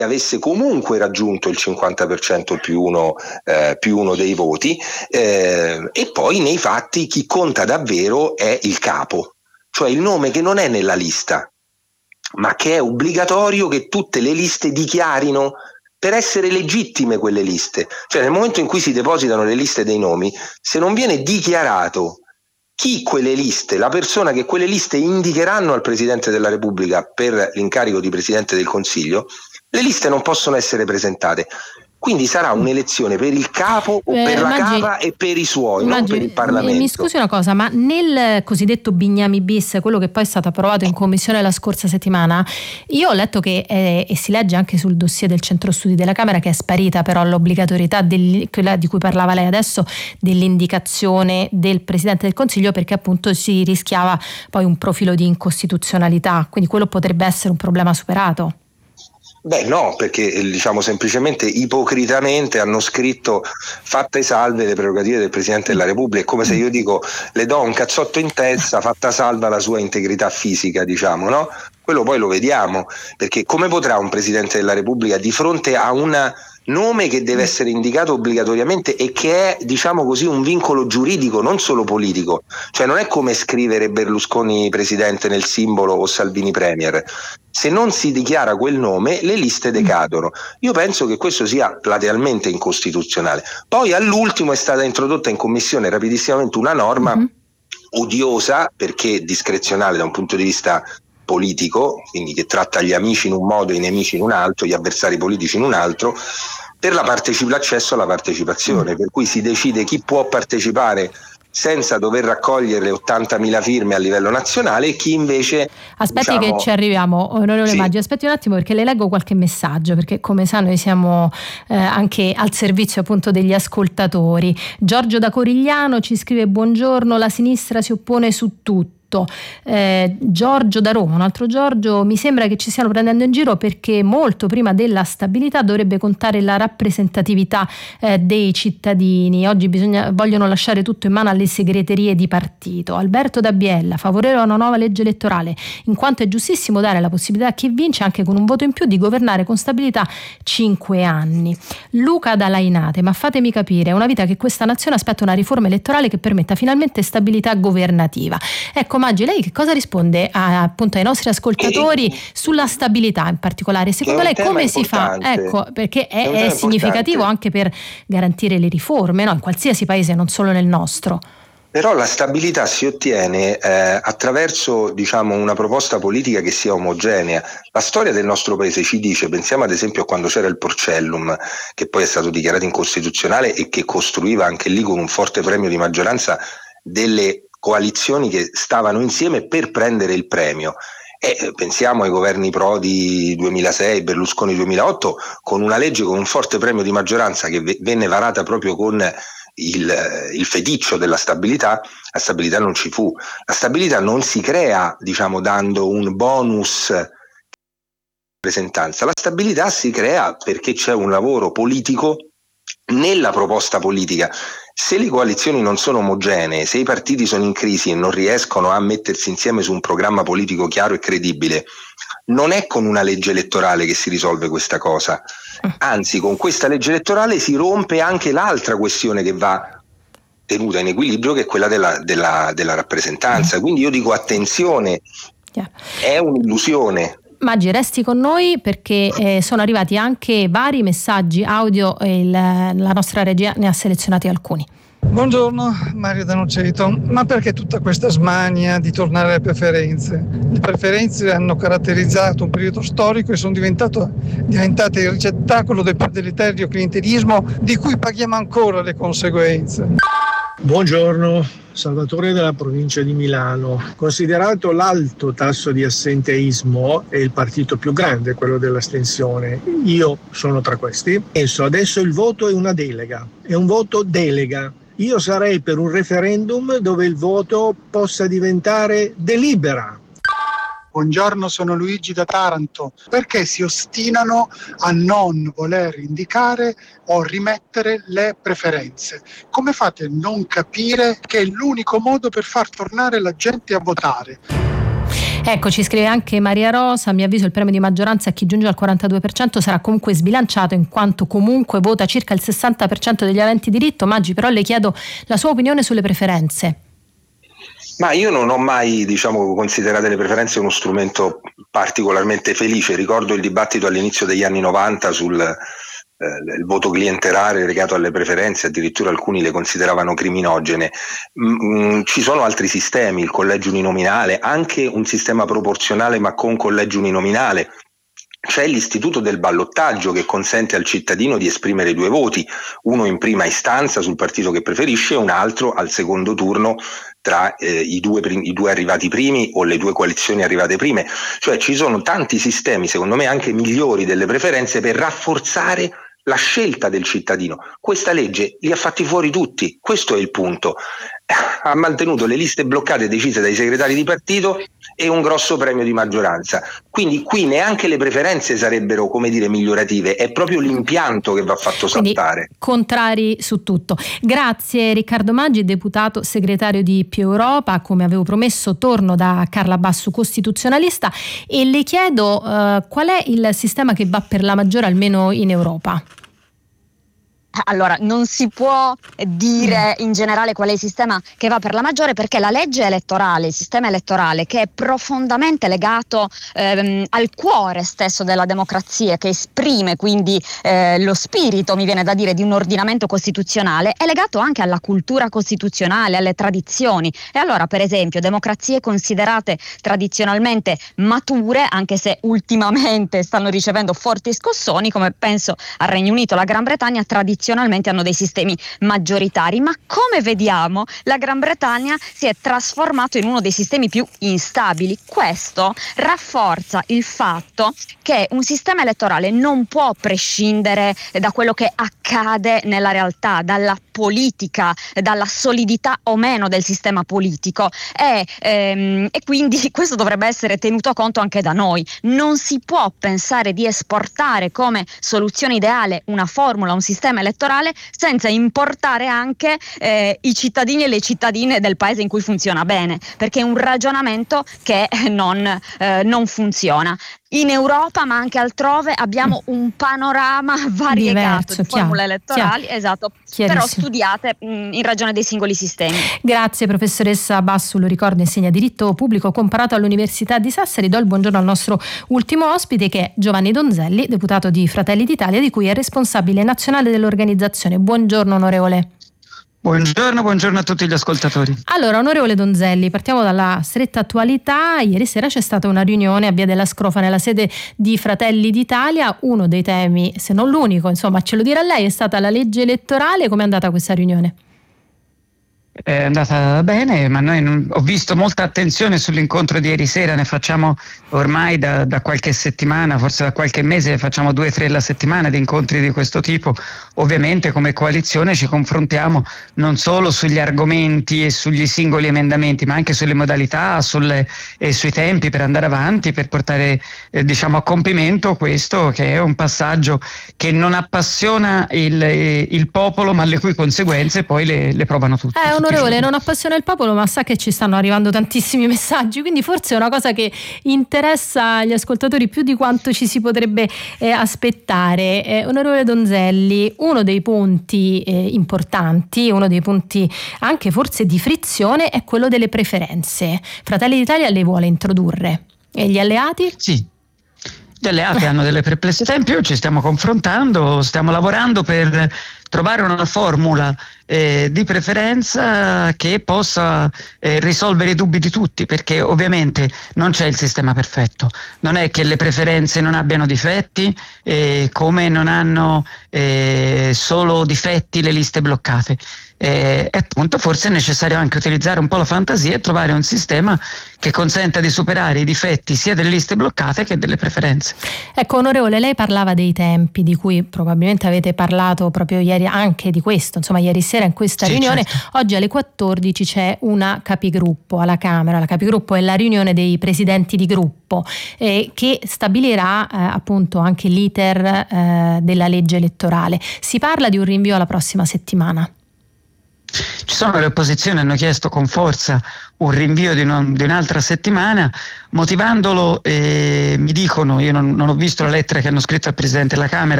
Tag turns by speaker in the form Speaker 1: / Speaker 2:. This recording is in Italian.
Speaker 1: avesse comunque raggiunto il 50% più uno dei voti, e poi nei fatti chi conta davvero è il capo, cioè il nome che non è nella lista, ma che è obbligatorio che tutte le liste dichiarino per essere legittime quelle liste. Cioè nel momento in cui si depositano le liste dei nomi, se non viene dichiarato chi quelle liste, la persona che quelle liste indicheranno al Presidente della Repubblica per l'incarico di Presidente del Consiglio, le liste non possono essere presentate. Quindi sarà un'elezione per il capo o per la capa e per i suoi, non per il Parlamento.
Speaker 2: Mi scusi una cosa, ma nel cosiddetto Bignami bis, quello che poi è stato approvato in commissione la scorsa settimana, io ho letto che, e si legge anche sul dossier del centro studi della Camera, che è sparita però l'obbligatorietà quella di cui parlava lei adesso, dell'indicazione del Presidente del Consiglio, perché appunto si rischiava poi un profilo di incostituzionalità, quindi quello potrebbe essere un problema superato.
Speaker 1: Beh no, perché diciamo semplicemente ipocritamente hanno scritto fatte salve le prerogative del Presidente della Repubblica. È come se io dico le do un cazzotto in testa, fatta salva la sua integrità fisica, diciamo, no? Quello poi lo vediamo, perché come potrà un Presidente della Repubblica di fronte a un nome che deve essere indicato obbligatoriamente e che è, diciamo così, un vincolo giuridico, non solo politico, cioè non è come scrivere Berlusconi presidente nel simbolo o Salvini premier. Se non si dichiara quel nome, le liste decadono. Io penso che questo sia platealmente incostituzionale. Poi all'ultimo è stata introdotta in commissione rapidissimamente una norma odiosa, perché discrezionale da un punto di vista politico, quindi che tratta gli amici in un modo e i nemici in un altro, gli avversari politici in un altro, per l'accesso alla partecipazione, per cui si decide chi può partecipare senza dover raccogliere 80.000 firme a livello nazionale e chi invece...
Speaker 2: Aspetti che ci arriviamo, onorevole Maggi, aspetti un attimo perché le leggo qualche messaggio, perché come sa noi siamo anche al servizio appunto degli ascoltatori. Giorgio da Corigliano ci scrive: buongiorno, la sinistra si oppone su tutto. Giorgio da Roma, un altro Giorgio: mi sembra che ci stiano prendendo in giro perché molto prima della stabilità dovrebbe contare la rappresentatività dei cittadini. Oggi vogliono lasciare tutto in mano alle segreterie di partito. Alberto da Biella: favorevole a una nuova legge elettorale in quanto è giustissimo dare la possibilità a chi vince anche con un voto in più di governare con stabilità 5 anni. Luca da Lainate: ma fatemi capire, è una vita che questa nazione aspetta una riforma elettorale che permetta finalmente stabilità governativa. Ecco Maggi, lei che cosa risponde appunto ai nostri ascoltatori sulla stabilità in particolare? Secondo lei come si fa? Ecco, perché è significativo anche per garantire le riforme, no? In qualsiasi paese, non solo nel nostro.
Speaker 1: Però la stabilità si ottiene attraverso, diciamo, una proposta politica che sia omogenea. La storia del nostro paese ci dice, pensiamo ad esempio a quando c'era il Porcellum, che poi è stato dichiarato incostituzionale e che costruiva anche lì con un forte premio di maggioranza delle coalizioni che stavano insieme per prendere il premio. E pensiamo ai governi Prodi 2006, Berlusconi 2008, con una legge con un forte premio di maggioranza che venne varata proprio con il feticcio della stabilità. La stabilità non ci fu. La stabilità non si crea, diciamo, dando un bonus rappresentanza. La stabilità si crea perché c'è un lavoro politico nella proposta politica. Se le coalizioni non sono omogenee, se i partiti sono in crisi e non riescono a mettersi insieme su un programma politico chiaro e credibile, non è con una legge elettorale che si risolve questa cosa. Anzi, con questa legge elettorale si rompe anche l'altra questione che va tenuta in equilibrio, che è quella della rappresentanza. Quindi io dico attenzione, è un'illusione.
Speaker 2: Maggi, resti con noi perché sono arrivati anche vari messaggi audio e la nostra regia ne ha selezionati alcuni.
Speaker 3: Buongiorno, Mario D'Anoceto. Ma perché tutta questa smania di tornare alle preferenze? Le preferenze hanno caratterizzato un periodo storico e sono diventate il ricettacolo del deleterio clientelismo di cui paghiamo ancora le conseguenze.
Speaker 4: Buongiorno, Salvatore della provincia di Milano. Considerato l'alto tasso di assenteismo e il partito più grande, quello dell'astensione, io sono tra questi, penso adesso il voto è una delega, è un voto delega. Io sarei per un referendum dove il voto possa diventare delibera.
Speaker 5: Buongiorno, sono Luigi da Taranto. Perché si ostinano a non voler indicare o rimettere le preferenze? Come fate a non capire che è l'unico modo per far tornare la gente a votare?
Speaker 2: Ecco, ci scrive anche Maria Rosa: a mio avviso il premio di maggioranza a chi giunge al 42% sarà comunque sbilanciato, in quanto comunque vota circa il 60% degli aventi diritto. Maggi, però le chiedo la sua opinione sulle preferenze.
Speaker 1: Ma io non ho mai, considerato le preferenze uno strumento particolarmente felice. Ricordo il dibattito all'inizio degli anni 90 sul il voto clientelare legato alle preferenze, addirittura alcuni le consideravano criminogene. Ci sono altri sistemi, il collegio uninominale, anche un sistema proporzionale ma con collegio uninominale. C'è l'istituto del ballottaggio che consente al cittadino di esprimere 2 voti, uno in prima istanza sul partito che preferisce e un altro al secondo turno tra i due arrivati primi o le 2 coalizioni arrivate prime. Cioè ci sono tanti sistemi, secondo me anche migliori delle preferenze, per rafforzare la scelta del cittadino. Questa legge li ha fatti fuori tutti, questo è il punto. Ha mantenuto le liste bloccate decise dai segretari di partito e un grosso premio di maggioranza. Quindi qui neanche le preferenze sarebbero, migliorative, è proprio l'impianto che va fatto saltare.
Speaker 2: Quindi, contrari su tutto. Grazie Riccardo Maggi, deputato segretario di Più Europa. Come avevo promesso, torno da Carla Basso, costituzionalista, e le chiedo qual è il sistema che va per la maggiore almeno in Europa.
Speaker 6: Allora, non si può dire in generale qual è il sistema che va per la maggiore, perché la legge elettorale, il sistema elettorale, che è profondamente legato al cuore stesso della democrazia, che esprime quindi lo spirito, mi viene da dire, di un ordinamento costituzionale, è legato anche alla cultura costituzionale, alle tradizioni. E allora, per esempio, democrazie considerate tradizionalmente mature, anche se ultimamente stanno ricevendo forti scossoni, come penso al Regno Unito, la Gran Bretagna, tradizionalmente hanno dei sistemi maggioritari, ma come vediamo la Gran Bretagna si è trasformato in uno dei sistemi più instabili. Questo rafforza il fatto che un sistema elettorale non può prescindere da quello che accade nella realtà, dalla politica, dalla solidità o meno del sistema politico, e quindi questo dovrebbe essere tenuto conto anche da noi. Non si può pensare di esportare come soluzione ideale una formula, un sistema elettorale, senza importare anche i cittadini e le cittadine del paese in cui funziona bene, perché è un ragionamento che non funziona. In Europa, ma anche altrove, abbiamo un panorama variegato di formule elettorali, esatto, però studiate in ragione dei singoli sistemi.
Speaker 2: Grazie professoressa Basso, lo ricordo, insegna diritto pubblico comparato all'Università di Sassari. Do il buongiorno al nostro ultimo ospite, che è Giovanni Donzelli, deputato di Fratelli d'Italia, di cui è responsabile nazionale dell'organizzazione. Buongiorno onorevole.
Speaker 7: Buongiorno a tutti gli ascoltatori.
Speaker 2: Allora, onorevole Donzelli, partiamo dalla stretta attualità. Ieri sera c'è stata una riunione a Via della Scrofa, nella sede di Fratelli d'Italia. Uno dei temi, se non l'unico, insomma, ce lo dirà lei, è stata la legge elettorale. Com'è andata questa riunione?
Speaker 7: È andata bene, ma noi ho visto molta attenzione sull'incontro di ieri sera. Ne facciamo ormai da qualche settimana, forse da qualche mese, facciamo 2-3 alla settimana di incontri di questo tipo. Ovviamente come coalizione ci confrontiamo non solo sugli argomenti e sugli singoli emendamenti, ma anche sulle modalità e sui tempi per andare avanti, per portare a compimento questo, che è un passaggio che non appassiona il popolo, ma le cui conseguenze poi le provano tutti.
Speaker 2: Onorevole, non appassiona il popolo, ma sa che ci stanno arrivando tantissimi messaggi, quindi forse è una cosa che interessa gli ascoltatori più di quanto ci si potrebbe aspettare. Onorevole Donzelli, uno dei punti importanti, uno dei punti anche forse di frizione, è quello delle preferenze. Fratelli d'Italia le vuole introdurre, e gli alleati?
Speaker 7: Sì. Gli alleati hanno delle perplessità in più, ci stiamo confrontando, stiamo lavorando per trovare una formula di preferenza che possa risolvere i dubbi di tutti, perché ovviamente non c'è il sistema perfetto. Non è che le preferenze non abbiano difetti, come non hanno solo difetti le liste bloccate. E appunto forse è necessario anche utilizzare un po' la fantasia e trovare un sistema che consenta di superare i difetti sia delle liste bloccate che delle preferenze.
Speaker 2: Ecco, onorevole, lei parlava dei tempi, di cui probabilmente avete parlato proprio ieri, anche di questo, insomma ieri sera in questa riunione. Certo. Oggi alle 14 c'è una capigruppo alla Camera. La capigruppo è la riunione dei presidenti di gruppo che stabilirà appunto anche l'iter della legge elettorale. Si parla di un rinvio alla prossima settimana.
Speaker 7: Ci sono le opposizioni, hanno chiesto con forza un rinvio di un'altra settimana, motivandolo, mi dicono, io non ho visto la lettera che hanno scritto al Presidente della Camera,